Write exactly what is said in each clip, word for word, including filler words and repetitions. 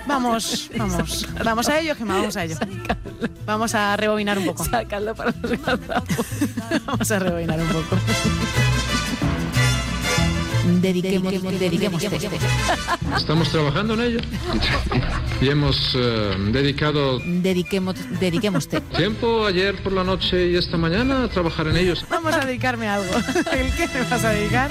Vamos, vamos. Vamos a ello, Gemma, vamos a ello. Vamos a rebobinar un poco. Sácalo para los gazapos. Vamos a rebobinar un poco. Dediquemos, dediquemos, dediquemos. Estamos trabajando en ello y hemos eh, dedicado Dediquemos, dediquemos tiempo ayer por la noche y esta mañana a trabajar en ellos. Vamos a dedicarme a algo. ¿El qué me vas a dedicar?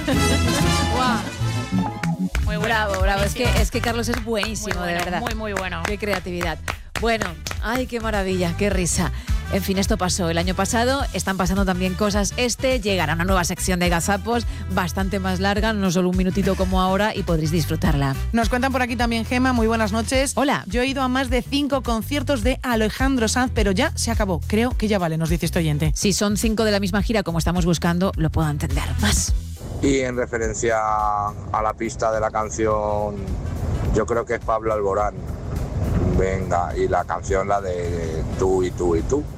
Wow. Muy bueno. Bravo, bravo. Es que, es que Carlos es buenísimo, Muy bueno, de verdad. muy, muy bueno. Qué creatividad. Bueno, ay, qué maravilla, qué risa. En fin, esto pasó el año pasado, están pasando también cosas este, llegará una nueva sección de gazapos, bastante más larga, no solo un minutito como ahora, y podréis disfrutarla. Nos cuentan por aquí también, Gemma, muy buenas noches. Hola. Yo he ido a más de cinco conciertos de Alejandro Sanz, pero ya se acabó. Creo que ya vale, nos dice este oyente. Si son cinco de la misma gira como estamos buscando, lo puedo entender más. Y en referencia a la pista de la canción, yo creo que es Pablo Alborán. Venga, y la canción la de tú y tú y tú.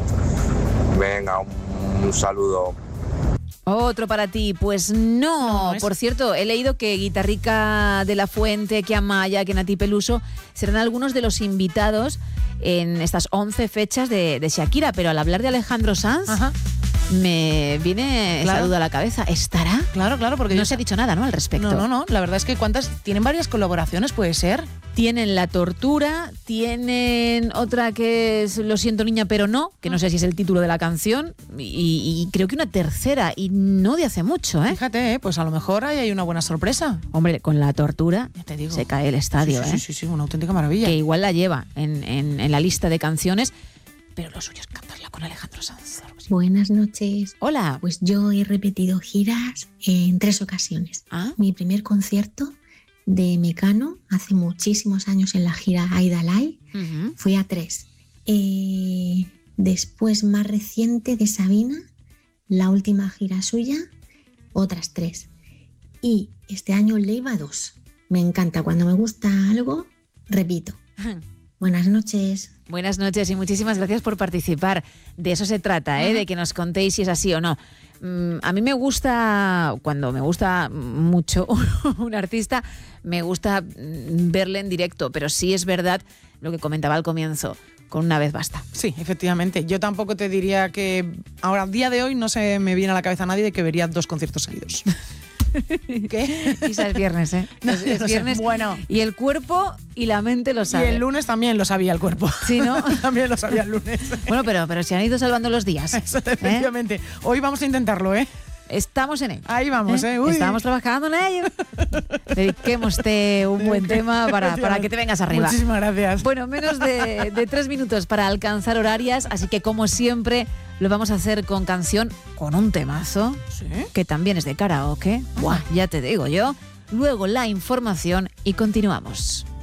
Venga, un, un saludo. Otro para ti, pues no. No, es... Por cierto, he leído que Guitarrica de la Fuente, que Amaya, que Nati Peluso serán algunos de los invitados en estas once fechas de, de Shakira, pero al hablar de Alejandro Sanz, Ajá. me viene Claro. esa duda a la cabeza. ¿Estará? Claro, claro, porque No yo- se ha dicho nada, ¿no?, al respecto. No, no, no. La verdad es que cuántas tienen varias colaboraciones, puede ser. Tienen La Tortura, tienen otra que es Lo siento niña pero no, que no sé si es el título de la canción, y, y creo que una tercera, y no de hace mucho, ¿eh? Fíjate, ¿eh? Pues a lo mejor ahí hay una buena sorpresa. Hombre, con La Tortura Ya te digo. se cae el estadio, sí, sí, ¿eh? sí, sí, sí, una auténtica maravilla. Que igual la lleva en, en, en la lista de canciones, pero lo suyo es cantarla con Alejandro Sanz. Claro que sí. Buenas noches. Hola. Pues yo he repetido giras en tres ocasiones. Ah. Mi primer concierto de Mecano hace muchísimos años en la gira Aida Lai, Ujú. fui a tres. Eh, después, más reciente, de Sabina, la última gira suya, otras tres. Y este año Leiva dos. Me encanta, cuando me gusta algo, repito. Buenas noches. Buenas noches y muchísimas gracias por participar. De eso se trata, ¿eh? De que nos contéis si es así o no. Mm, a mí me gusta, cuando me gusta mucho un artista, me gusta mm, verle en directo, pero sí es verdad lo que comentaba al comienzo, con una vez basta. Sí, efectivamente. Yo tampoco te diría que ahora, a día de hoy, no se me viene a la cabeza a nadie de que vería dos conciertos seguidos. ¿Qué? Isa, es viernes, ¿eh? No, es, es no sé. viernes. Bueno. Y el cuerpo y la mente lo Y saben. el lunes también lo sabía el cuerpo. Sí, ¿no? También lo sabía el lunes. Bueno, pero, pero se han ido salvando los días. Eso, ¿eh? efectivamente. Hoy vamos a intentarlo, ¿eh? Estamos en ello. Ahí vamos, ¿eh? Uy. Estamos trabajando en ello. Dediquémoste un buen tema para, para que te vengas arriba. Muchísimas gracias. Bueno, menos de, de tres minutos para alcanzar horarias, así que como siempre lo vamos a hacer con canción, con un temazo, ¿Sí? que también es de karaoke. Buah, ya te digo yo. Luego la información y continuamos.